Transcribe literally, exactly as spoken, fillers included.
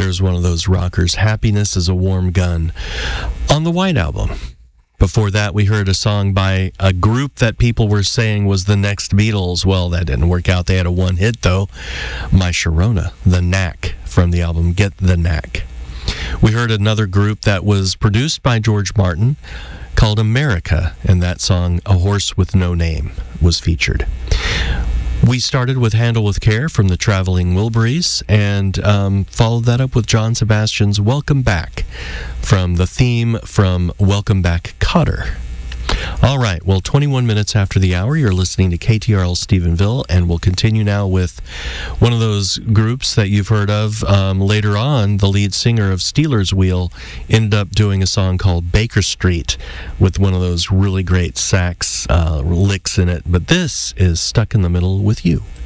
there's one of those rockers. Happiness is a Warm Gun on the White Album. Before that, we heard a song by a group that people were saying was the next Beatles. Well, that didn't work out. They had a one hit, though. My Sharona, The Knack, from the album Get the Knack. We heard another group that was produced by George Martin called America, and that song, A Horse with No Name, was featured. We started with Handle with Care from the Traveling Wilburys, and um, followed that up with John Sebastian's Welcome Back from the theme from Welcome Back, Kotter. All right, well, twenty-one minutes after the hour, you're listening to K T R L Stephenville, and we'll continue now with one of those groups that you've heard of. Um, later on, the lead singer of Stealers Wheel ended up doing a song called Baker Street with one of those really great sax uh, licks in it. But this is Stuck in the Middle with You.